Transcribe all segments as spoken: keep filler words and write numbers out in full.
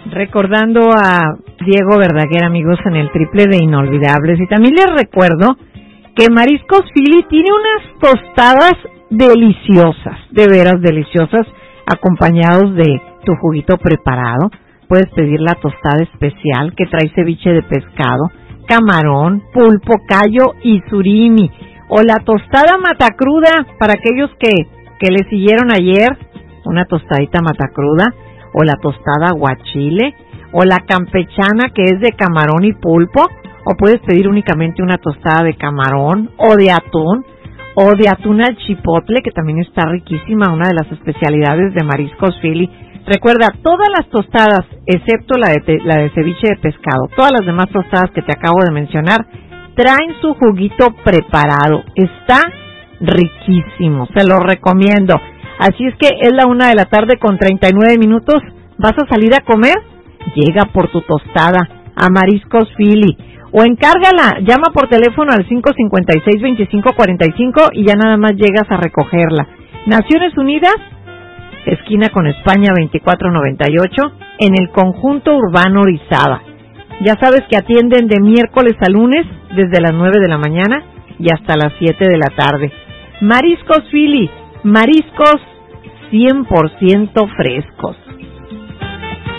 recordando a Diego Verdaguer, amigos, en el triple de Inolvidables. Y también les recuerdo que Mariscos Philly tiene unas tostadas deliciosas, de veras deliciosas, acompañados de tu juguito preparado. Puedes pedir la tostada especial que trae ceviche de pescado, camarón, pulpo, callo y surimi. O la tostada matacruda para aquellos que, que le siguieron ayer, una tostadita matacruda. O la tostada aguachile, o la campechana que es de camarón y pulpo, o puedes pedir únicamente una tostada de camarón, o de atún, o de atún al chipotle, que también está riquísima, una de las especialidades de Mariscos Philly. Recuerda, todas las tostadas, excepto la de, te, la de ceviche de pescado, todas las demás tostadas que te acabo de mencionar, traen su juguito preparado. Está riquísimo, se lo recomiendo. Así es que es la una de la tarde con treinta y nueve minutos. ¿Vas a salir a comer? Llega por tu tostada a Mariscos Philly. O encárgala, llama por teléfono al cinco cinco seis, veinticinco cuarenta y cinco y ya nada más llegas a recogerla. Naciones Unidas, esquina con España veinticuatro noventa y ocho, en el conjunto urbano Orizaba. Ya sabes que atienden de miércoles a lunes desde las nueve de la mañana y hasta las siete de la tarde. Mariscos Philly, mariscos cien por ciento frescos.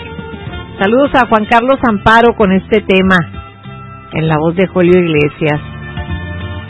Saludos a Juan Carlos Amparo con este tema en la voz de Julio Iglesias.